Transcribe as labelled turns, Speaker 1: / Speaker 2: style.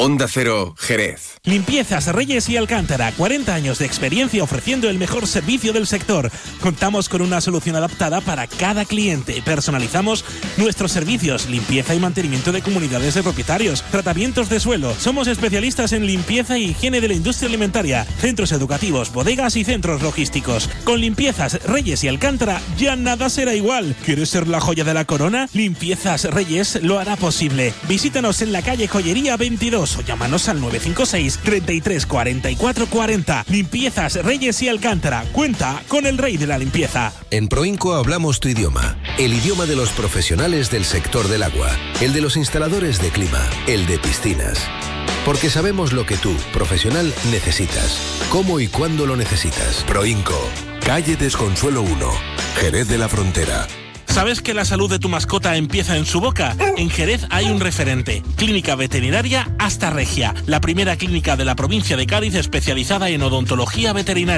Speaker 1: Onda Cero, Jerez.
Speaker 2: Limpiezas Reyes y Alcántara, 40 años de experiencia ofreciendo el mejor servicio del sector. Contamos con una solución adaptada para cada cliente. Personalizamos nuestros servicios, limpieza y mantenimiento de comunidades de propietarios, tratamientos de suelo. Somos especialistas en limpieza y higiene de la industria alimentaria, centros educativos, bodegas y centros logísticos. Con Limpiezas Reyes y Alcántara ya nada será igual. ¿Quieres ser la joya de la corona? Limpiezas Reyes lo hará posible. Visítanos en la calle Joyería 22 o llámanos al 956 33 44 40. Limpiezas Reyes y Alcántara. Cuenta con el rey de la limpieza.
Speaker 3: En Proinco hablamos tu idioma, el idioma de los profesionales del sector del agua, el de los instaladores de clima, el de piscinas. Porque sabemos lo que tú, profesional, necesitas, cómo y cuándo lo necesitas. Proinco, calle Desconsuelo 1, Jerez de la Frontera.
Speaker 2: ¿Sabes que la salud de tu mascota empieza en su boca? En Jerez hay un referente, Clínica Veterinaria Asta Regia, la primera clínica de la provincia de Cádiz especializada en odontología veterinaria.